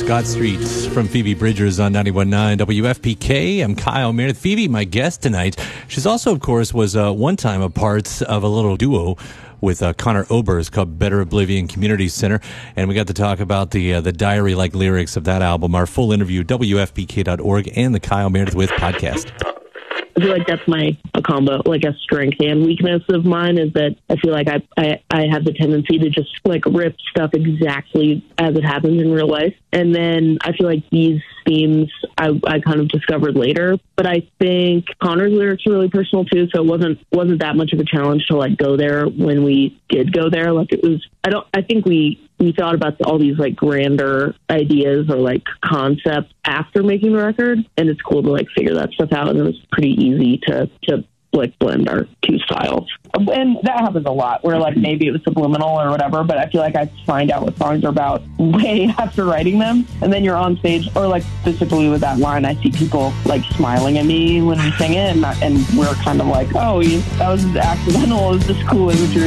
Scott Street from Phoebe Bridgers on 91.9 WFPK. I'm Kyle Meredith. Phoebe, my guest tonight. She's also, of course, was one time a part of a little duo with Connor Oberst called Better Oblivion Community Center. And we got to talk about the diary-like lyrics of that album. Our full interview, WFPK.org and the Kyle Meredith With podcast. I feel like that's a combo, like a strength and weakness of mine is that I feel like I have the tendency to just like rip stuff exactly as it happens in real life. And then I feel like these themes I kind of discovered later. But I think Connor's lyrics are really personal too, so it wasn't that much of a challenge to like go there when we did go there. Like it was, I think we thought about all these like grander ideas or like concepts after making the record, and it's cool to like figure that stuff out. And it was pretty easy to like blend our two styles. And that happens a lot where like maybe it was subliminal or whatever, but I feel like I find out what songs are about way after writing them. And then you're on stage, or like specifically with that line, I see people like smiling at me when we sing it, and we're kind of like, oh, that was accidental. It was just cool imagery.